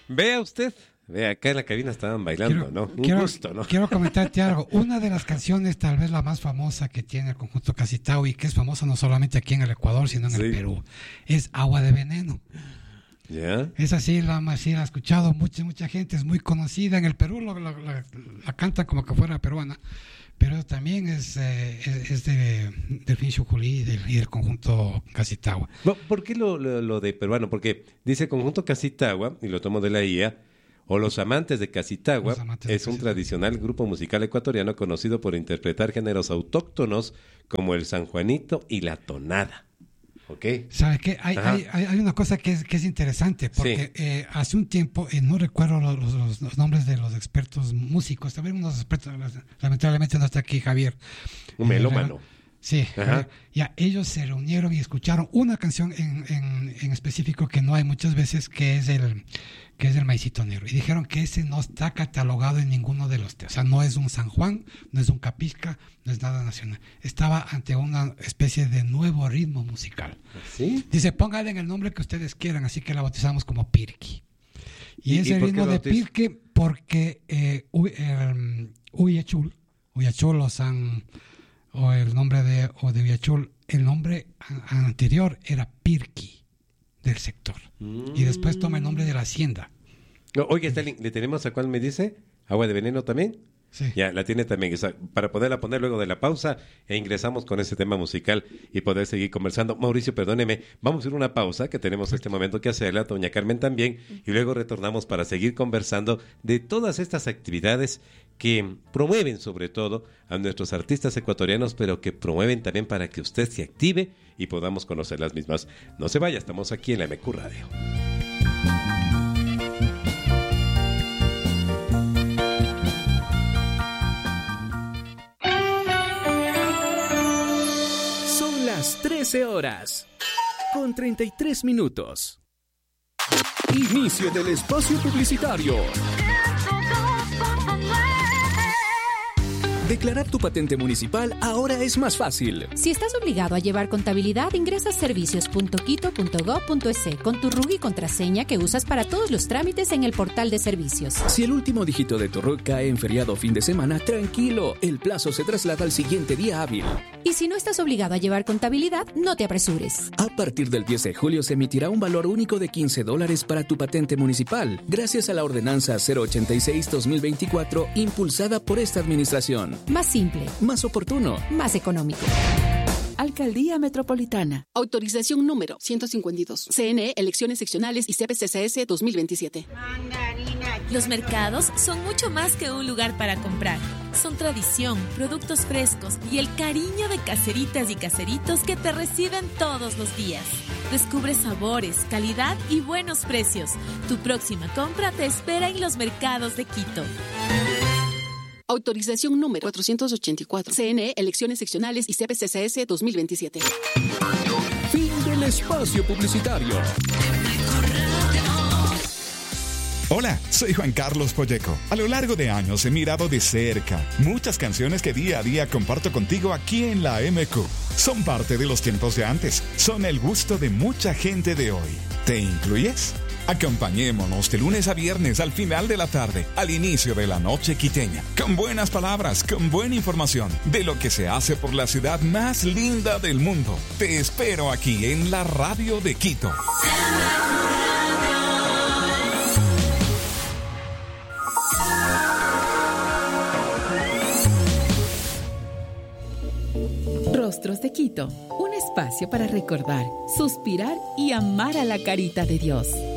Vea usted. Vea, acá en la cabina estaban bailando, ¿no? Gusto, ¿no? Quiero comentarte algo. Una de las canciones, tal vez la más famosa que tiene el conjunto Casitao y que es famosa no solamente aquí en el Ecuador, sino en el Perú, es Agua de Veneno. ¿Ya? Es así, la ha escuchado mucha gente, es muy conocida. En el Perú la canta como que fuera peruana, pero también es de Delfín Xuculí y del conjunto Casitagua. No, ¿por qué lo de peruano? Porque dice conjunto Casitagua, y lo tomo de la IA, o Los Amantes de Casitagua, es un tradicional grupo musical ecuatoriano conocido por interpretar géneros autóctonos como el sanjuanito y la tonada. Okay. ¿Sabe qué? Hay una cosa que es interesante, porque hace un tiempo, no recuerdo los nombres de los expertos músicos, también unos expertos, lamentablemente no está aquí Javier. Un melómano. Sí, ya ellos se reunieron y escucharon una canción en específico que no hay muchas veces, que es el Maicito Negro, y dijeron que ese no está catalogado en ninguno de los, o sea, no es un San Juan, no es un Capisca, no es nada nacional, estaba ante una especie de nuevo ritmo musical. ¿Sí? Dice, póngale en el nombre que ustedes quieran, así que la bautizamos como Pirqui. Y ese ritmo de Pirqui porque Uyachul o el nombre de Uyachul, el nombre anterior era Pirqui del sector. Y después toma el nombre de la hacienda. Oye, Stalin, ¿le tenemos a cuál me dice? ¿Agua de Veneno también? Sí. Ya, la tiene también. O sea, para poderla poner luego de la pausa e ingresamos con ese tema musical y poder seguir conversando. Mauricio, perdóneme, vamos a ir a una pausa que tenemos este momento que hacerla, doña Carmen también, y luego retornamos para seguir conversando de todas estas actividades que promueven sobre todo a nuestros artistas ecuatorianos, pero que promueven también para que usted se active y podamos conocer las mismas. No se vaya, estamos aquí en la MQ Radio. Son las 13 horas con 33 minutos. Inicio del espacio publicitario. Declarar tu patente municipal ahora es más fácil. Si estás obligado a llevar contabilidad, ingresa a servicios.quito.gov.es con tu RUC y contraseña que usas para todos los trámites en el portal de servicios. Si el último dígito de tu RUC cae en feriado o fin de semana, tranquilo, el plazo se traslada al siguiente día hábil. Y si no estás obligado a llevar contabilidad, no te apresures. A partir del 10 de julio se emitirá un valor único de $15 para tu patente municipal, gracias a la ordenanza 086-2024 impulsada por esta administración. Más simple, más oportuno, más económico. Alcaldía Metropolitana. Autorización número 152. CNE, elecciones seccionales y CPCCS 2027. Los mercados son mucho más que un lugar para comprar. Son tradición, productos frescos y el cariño de caseritas y caseritos que te reciben todos los días. Descubre sabores, calidad y buenos precios. Tu próxima compra te espera en los mercados de Quito. Autorización número 484. CNE, elecciones seccionales y CPCCS 2027. Fin del espacio publicitario. Hola, soy Juan Carlos Polleco. A lo largo de años he mirado de cerca muchas canciones que día a día comparto contigo aquí en la MQ. Son parte de los tiempos de antes. Son el gusto de mucha gente de hoy. ¿Te incluyes? Acompañémonos de lunes a viernes al final de la tarde, al inicio de la noche quiteña, con buenas palabras, con buena información de lo que se hace por la ciudad más linda del mundo. Te espero aquí en la radio de Quito. Rostros de Quito, un espacio para recordar, suspirar y amar a la carita de Dios.